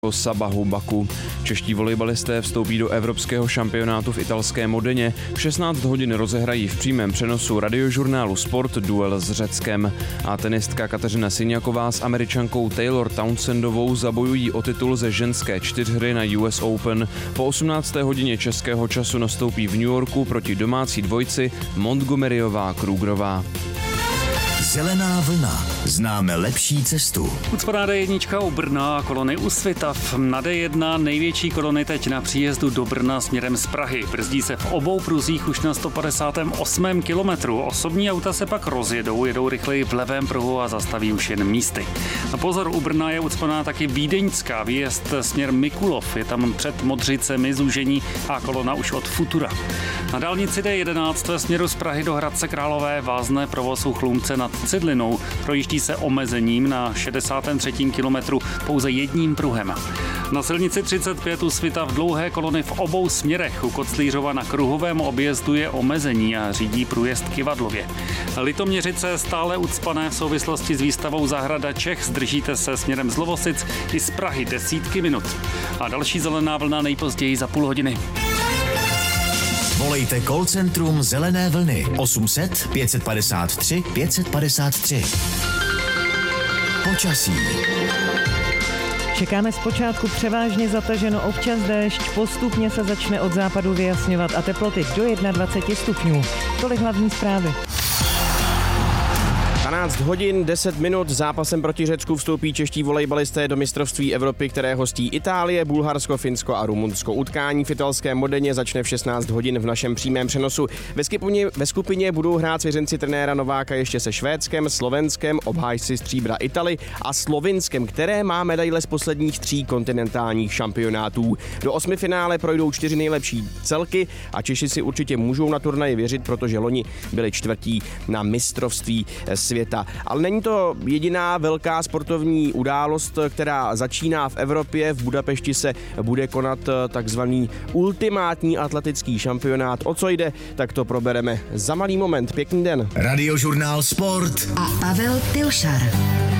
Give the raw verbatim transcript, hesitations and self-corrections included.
Sabahu Baku. Čeští volejbalisté vstoupí do evropského šampionátu v italské Modeně. V šestnáct hodin rozehrají v přímém přenosu radiožurnálu Sport duel s Řeckem. A tenistka Kateřina Siniaková s Američankou Taylor Townsendovou zabojují o titul ze ženské čtyřhry na U S Open. Po osmnácté hodině českého času nastoupí v New Yorku proti domácí dvojci Montgomeryová Krugerová. Zelená vlna. Známe lepší cestu. Ucpaná D jedna u Brna a kolony u Svitav. Na D jedna největší kolony teď na příjezdu do Brna směrem z Prahy. Brzdí se v obou pruzích už na sto padesátém osmém kilometru. Osobní auta se pak rozjedou, jedou rychleji v levém pruhu a zastaví už jen místy. Na pozor, u Brna je ucpaná taky vídeňská. Výjezd směr Mikulov. Je tam před Modřicemi zúžení a kolona už od Futura. Na dálnici D jedenáct ve směru z Prahy do Hradce Králové vázne provoz u Chlumce nad Cidlinou. Projíždí se omezením na šedesátém třetím kilometru pouze jedním pruhem. Na silnici třicet pět u Svitav dlouhé kolony v obou směrech. U Koclířova na kruhovém objezdu je omezení a řídí průjezd Kyvadlově. Litoměřice stále ucpané v souvislosti s výstavou Zahrada Čech. Zdržíte se směrem z Lovosic i z Prahy desítky minut. A další zelená vlna nejpozději za půl hodiny. Volejte call centrum Zelené vlny osm set pět padesát tři pět padesát tři. Počasí. Čekáme zpočátku převážně zataženo, občas déšť, postupně se začne od západu vyjasňovat a teploty do dvacet jedna stupňů. Tolik hlavní zprávy. dvanáct hodin deset minut, zápasem proti Řecku vstoupí čeští volejbalisté do mistrovství Evropy, které hostí Itálie, Bulharsko, Finsko a Rumunsko. Utkání v italské Modeně začne v šestnáct hodin v našem přímém přenosu. Ve skupině, ve skupině budou hrát svěřenci trenéra Nováka ještě se Švédskem, Slovenskem, obhájci stříbra Italy a Slovinskem, které má medaile z posledních tří kontinentálních šampionátů. Do osmifinále projdou čtyři nejlepší celky a Češi si určitě můžou na turnaji věřit, protože loni byli čtvrtí na mistrovství světa. Ale není to jediná velká sportovní událost, která začíná v Evropě. V Budapešti se bude konat takzvaný ultimátní atletický šampionát. O co jde, tak to probereme za malý moment. Pěkný den. Radiožurnál Sport a Pavel Pilšar.